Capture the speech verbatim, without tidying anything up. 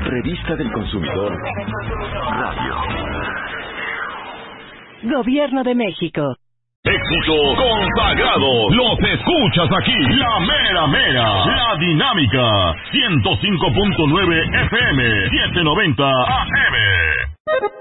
Revista del Consumidor. Radio. Gobierno de México. Éxito consagrado. Los escuchas aquí. La mera mera. La dinámica. ciento cinco punto nueve F M. setecientos noventa A M.